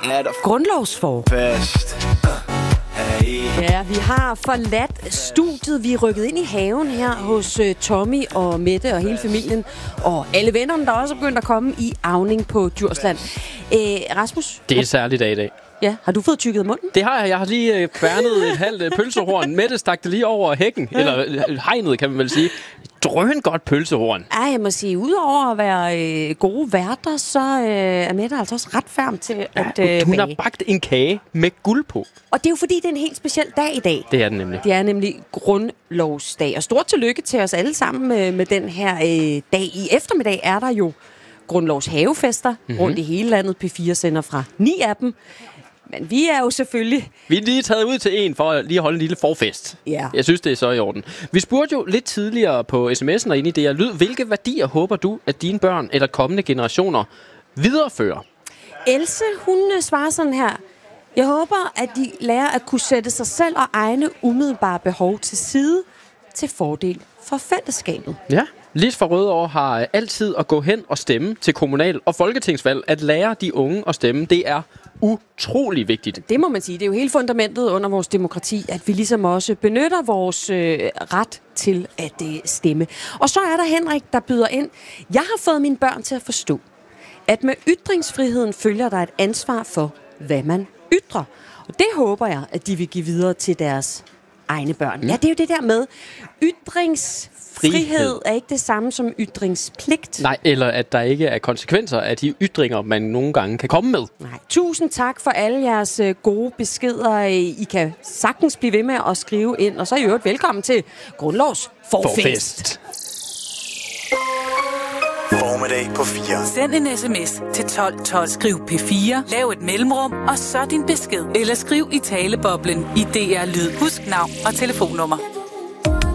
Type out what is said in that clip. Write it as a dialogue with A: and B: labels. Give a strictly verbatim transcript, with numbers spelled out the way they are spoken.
A: Grundlovsforfest. Ja, vi har forladt studiet. Vi er rykket ind i haven her hos uh, Tommy og Mette og hele familien. Og alle vennerne, der også er begyndt at komme i Auning på Djursland. Æ, Rasmus?
B: Det er en særlig dag i dag.
A: Ja, har du fået tykket munden?
B: Det har jeg. Jeg har lige øh, kværnet et halvt øh, pølsehorn. Mette stak det lige over hækken. Eller øh, hegnet, kan man vel sige. Drøn godt pølsehorn.
A: Ja, jeg må sige, udover at være øh, gode værter, så øh, er Mette altså også ret færm til at øh,
B: ja, Hun
A: bage.
B: har bagt en kage med guld på.
A: Og det er jo fordi, det er en helt speciel dag i dag.
B: Det er den nemlig.
A: Det er nemlig grundlovsdag. Og stort tillykke til os alle sammen med, med den her øh, dag. I eftermiddag er der jo grundlovshavefester mm-hmm. rundt i hele landet. P fire sender fra ni af dem. Men vi er jo selvfølgelig...
B: Vi er lige taget ud til en for at lige holde en lille forfest.
A: Ja.
B: Jeg synes, det er så i orden. Vi spurgte jo lidt tidligere på sms'en og inde i det her lyd, hvilke værdier håber du, at dine børn eller kommende generationer viderefører?
A: Else, hun svarer sådan her. Jeg håber, at de lærer at kunne sætte sig selv og egne umiddelbare behov til side til fordel for fællesskabet.
B: Ja. Lis fra Rødovre har altid at gå hen og stemme til kommunal- og folketingsvalg. At lære de unge at stemme, det er utrolig vigtigt.
A: Det må man sige. Det er jo hele fundamentet under vores demokrati, at vi ligesom også benytter vores øh, ret til at øh, stemme. Og så er der Henrik, der byder ind. Jeg har fået mine børn til at forstå, at med ytringsfriheden følger der et ansvar for, hvad man ytrer. Og det håber jeg, at de vil give videre til deres egne børn. Mm. Ja, det er jo det der med ytringsfrihed. Frihed er ikke det samme som ytringspligt.
B: Nej, eller at der ikke er konsekvenser af de ytringer, man nogle gange kan komme med.
A: Nej. Tusind tak for alle jeres gode beskeder. I kan sagtens blive ved med at skrive ind. Og så er I øvrigt velkommen til Grundlovsforfest.
C: Formiddag på fire.
D: Send en sms til tolv tolv. Skriv P fire. Lav et mellemrum, og så din besked. Eller skriv i taleboblen i D R Lyd. Husk navn og telefonnummer.